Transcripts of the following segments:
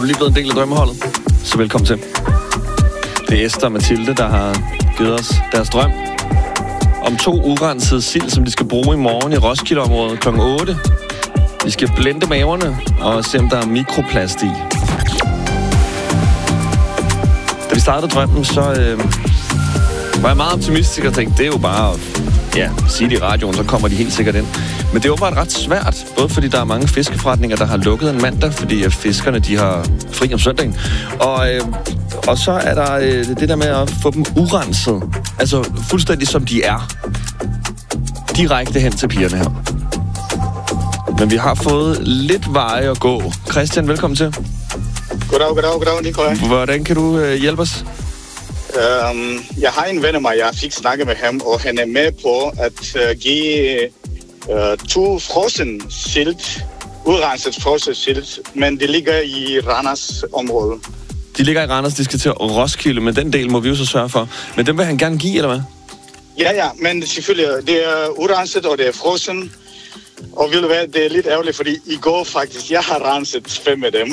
Du er lige blevet en del af drømmeholdet, så velkommen til. Det er Esther og Mathilde, der har givet os deres drøm om 2 urensede sild, som de skal bruge i morgen i Roskilde-området kl. 8. Vi skal blende maverne og se, om der er mikroplast i. Da vi startede drømmen, så var jeg meget optimistisk og tænkte, det er jo bare at sige det i radioen, så kommer de helt sikkert ind. Men det er åbenbart ret svært, både fordi der er mange fiskeforretninger, der har lukket en mandag, fordi fiskerne de har fri om søndagen. Og så er der det der med at få dem urenset. Altså fuldstændig som de er. Direkte hen til pigerne her. Men vi har fået lidt veje at gå. Christian, velkommen til. Goddag, Nikolaj. Hvordan kan du hjælpe os? Jeg har en ven af mig, jeg fik snakket med ham, og han er med på at give 2 frossen sild, udrenset frossen sild, men det ligger i Randers område. De ligger i Randers, de skal til Roskilde, men den del må vi jo så sørge for. Men dem vil han gerne give, eller hvad? Ja, men selvfølgelig, det er urenset, og det er frossen. Og ved du hvad, det er lidt ærgerligt, fordi i går faktisk, jeg har renset 5 af dem.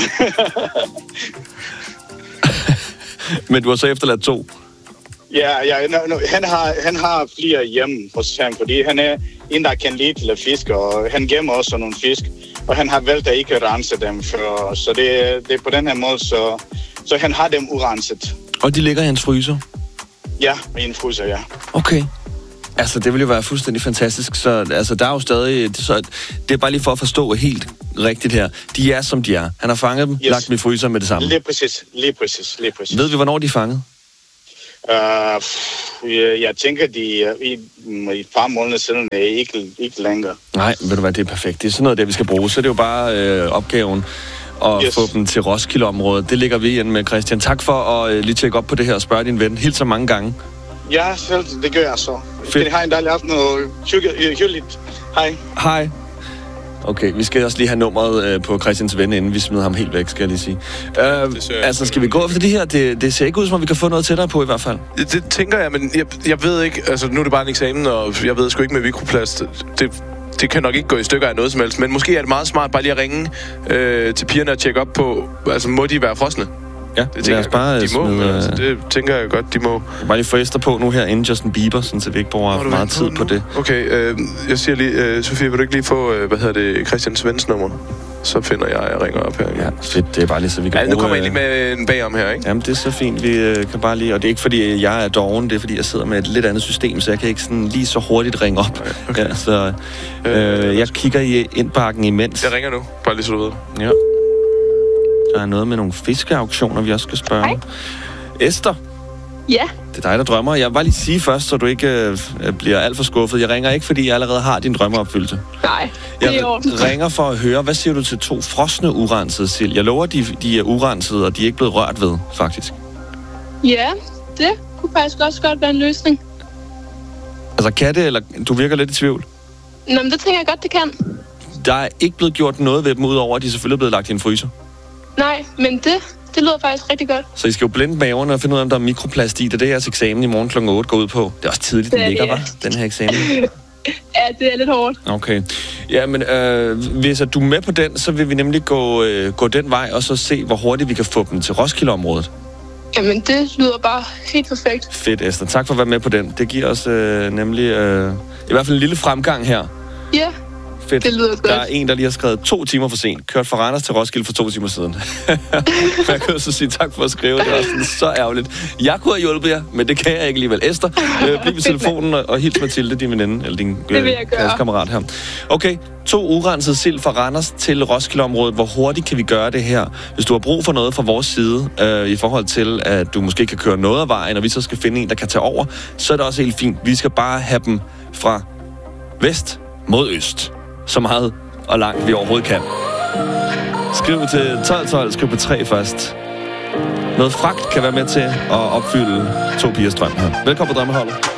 Men du har så efterladt 2? Ja, han har flere hjemme hos ham, fordi han er en, der kan lide til at fiske, og han gemmer også nogle fisk. Og han har valgt at ikke rense dem før, så det er på den her måde, så han har dem urenset. Og de ligger i hans fryser? Ja, i en fryser, ja. Okay. Altså, det ville jo være fuldstændig fantastisk. Så altså, der er jo stadig... Så det er bare lige for at forstå helt rigtigt her. De er, som de er. Han har fanget dem, lagt dem i fryser med det samme. Lige præcis. Ved vi, hvornår de er fanget? Jeg tænker, de i et par måneder siden er ikke længere. Nej, ved du hvad, det er perfekt. Det er sådan noget, vi skal bruge. Så det er jo bare opgaven at få dem til Roskilde-området. Det ligger vi ind med, Christian. Tak for at lige tjekke op på det her og spørge din ven. Helt så mange gange. Ja, selv, det gør jeg så. Fedt. Har en dejlig aften og hyggeligt. Hej. Hej. Okay, vi skal også lige have nummeret på Christians ven, inden vi smider ham helt væk, skal jeg lige sige. Altså, skal vi gå efter det her? Det ser ikke ud, som om vi kan få noget tættere på i hvert fald. Det tænker jeg, men jeg ved ikke... Altså, nu er det bare en eksamen, og jeg ved sgu ikke med mikroplast. Det kan nok ikke gå i stykker af noget som helst, men måske er det meget smart bare lige at ringe til pigerne og tjekke op på... Altså, må de være frosne? Ja, det bare de må, altså, det tænker jeg godt, de må. Bare lige få Esther på nu her, inden Justin Bieber, så vi ikke bruger meget tid på det. Okay, jeg siger lige, Sofie, vil du ikke lige få, Christians vens nummer? Så finder jeg ringer op her. Ja, fedt, det er bare lige så vi kan bruge... Nu kommer jeg lige med en bagom her, ikke? Jamen, det er så fint, vi kan bare lige... Og det er ikke fordi, jeg er doven, det er fordi, jeg sidder med et lidt andet system, så jeg kan ikke sådan lige så hurtigt ringe op. Okay. Ja, så jeg kigger i indbakken imens. Jeg ringer nu, bare lige så du ved. Ja. Der er noget med nogle fiskeauktioner, vi også skal spørge. Hej. Esther? Ja? Det er dig, der drømmer. Jeg vil bare lige sige først, så du ikke bliver alt for skuffet. Jeg ringer ikke, fordi jeg allerede har din drømmeopfyldelse. Nej, det er Jeg ordentligt. ringer for at høre, hvad siger du til 2 frosne urensede sild? Jeg lover, de er urensede, og de er ikke blevet rørt ved, faktisk. Ja, det kunne faktisk også godt være en løsning. Altså, kan det, eller du virker lidt i tvivl? Nå, men det tænker jeg godt, det kan. Der er ikke blevet gjort noget ved dem, udover at de selvfølgelig er blevet lagt i en fryser. Nej, men det lyder faktisk rigtig godt. Så I skal jo blende maverne og finde ud af, om der er mikroplast i. Det er det, jeres eksamen i morgen kl. 8 går ud på. Det er også tidligt, den ligger, hva'? Den her eksamen. Ja, det er lidt hårdt. Okay. Ja, men hvis du er med på den, så vil vi nemlig gå den vej, og så se, hvor hurtigt vi kan få dem til Roskilde-området. Jamen, det lyder bare helt perfekt. Fedt, Esther. Tak for at være med på den. Det giver os nemlig i hvert fald en lille fremgang her. Ja. Fedt. Det lyder godt. Der er en, der lige har skrevet 2 timer for sent. Kørt fra Randers til Roskilde for 2 timer siden. Jeg kan så sige tak for at skrive. Det var sådan så ærgerligt. Jeg kunne have hjulpet jer, men det kan jeg ikke alligevel. Esther, bliv ved telefonen og hils Mathilde, din veninde, eller din klassekammerat her. Okay, 2 urensede sild fra Randers til Roskilde-området. Hvor hurtigt kan vi gøre det her? Hvis du har brug for noget fra vores side, i forhold til, at du måske kan køre noget af vejen, og vi så skal finde en, der kan tage over, så er det også helt fint. Vi skal bare have dem fra vest mod øst. Så meget og langt vi overhovedet kan. Skriv til 1212, skriv på 3 først. Noget fragt kan være med til at opfylde 2 pigers drøm her. Velkommen på Drømmeholdet.